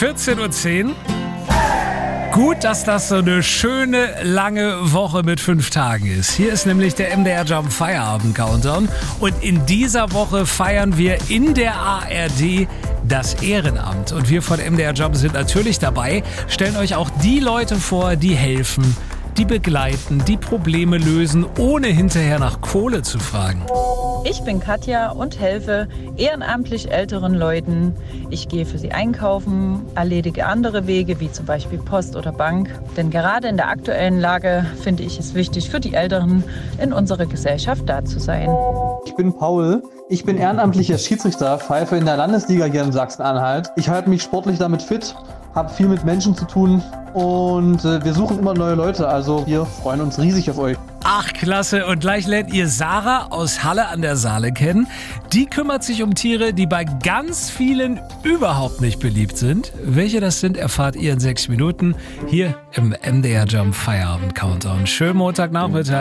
14:10 Uhr. Gut, dass das so eine schöne, lange Woche mit 5 Tagen ist. Hier ist nämlich der MDR Jump Feierabend Countdown. Und in dieser Woche feiern wir in der ARD das Ehrenamt. Und wir von MDR Jump sind natürlich dabei, stellen euch auch die Leute vor, die helfen, die begleiten, die Probleme lösen, ohne hinterher nach Kohle zu fragen. Ich bin Katja und helfe ehrenamtlich älteren Leuten. Ich gehe für sie einkaufen, erledige andere Wege, wie zum Beispiel Post oder Bank. Denn gerade in der aktuellen Lage finde ich es wichtig, für die Älteren in unserer Gesellschaft da zu sein. Ich bin Paul. Ich bin ehrenamtlicher Schiedsrichter, pfeife in der Landesliga hier in Sachsen-Anhalt. Ich halte mich sportlich damit fit, habe viel mit Menschen zu tun und wir suchen immer neue Leute. Also wir freuen uns riesig auf euch. Ach, klasse. Und gleich lernt ihr Sarah aus Halle an der Saale kennen. Die kümmert sich um Tiere, die bei ganz vielen überhaupt nicht beliebt sind. Welche das sind, erfahrt ihr in 6 Minuten hier im MDR Jump Feierabend Countdown. Schönen Montagnachmittag.